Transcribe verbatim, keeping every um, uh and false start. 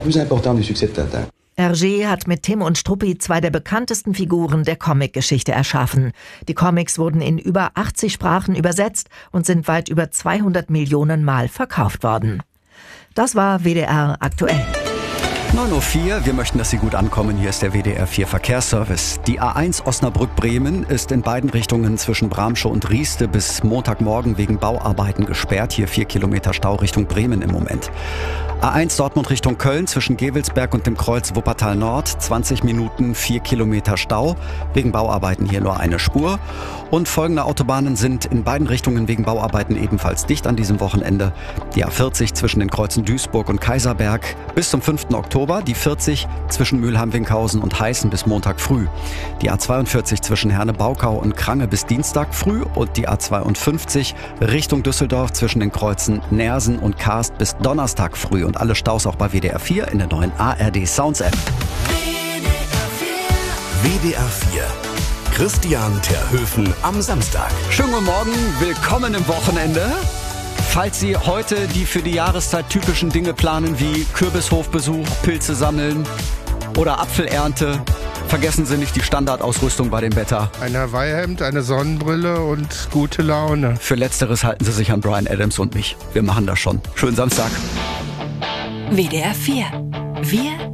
plus important du succès de Tintin. Hergé hat mit Tim und Struppi zwei der bekanntesten Figuren der Comic-Geschichte erschaffen. Die Comics wurden in über achtzig Sprachen übersetzt und sind weit über zweihundert Millionen Mal verkauft worden. Das war W D R aktuell. neun Uhr vier, wir möchten, dass Sie gut ankommen. Hier ist der W D R vier Verkehrsservice. Die A eins Osnabrück-Bremen ist in beiden Richtungen zwischen Bramschow und Rieste bis Montagmorgen wegen Bauarbeiten gesperrt. Hier vier Kilometer Stau Richtung Bremen im Moment. A eins Dortmund Richtung Köln zwischen Gevelsberg und dem Kreuz Wuppertal Nord. zwanzig Minuten, vier Kilometer Stau. Wegen Bauarbeiten hier nur eine Spur. Und folgende Autobahnen sind in beiden Richtungen wegen Bauarbeiten ebenfalls dicht an diesem Wochenende. Die A vierzig zwischen den Kreuzen Duisburg und Kaiserberg bis zum fünften Oktober. Die vierzig zwischen Mülheim-Winkhausen und Heißen bis Montag früh. Die A zweiundvierzig zwischen Herne-Baukau und Krange bis Dienstag früh. Und die A zweiundfünfzig Richtung Düsseldorf zwischen den Kreuzen Nersen und Karst bis Donnerstag früh. Und alle Staus auch bei W D R vier in der neuen A R D Sounds App. W D R vier. Christian Terhöfen am Samstag. Schönen guten Morgen, willkommen im Wochenende. Falls Sie heute die für die Jahreszeit typischen Dinge planen, wie Kürbishofbesuch, Pilze sammeln oder Apfelernte, vergessen Sie nicht die Standardausrüstung bei dem Wetter. Ein Hawaii-Hemd, eine Sonnenbrille und gute Laune. Für Letzteres halten Sie sich an Bryan Adams und mich. Wir machen das schon. Schönen Samstag. W D R vier. Wir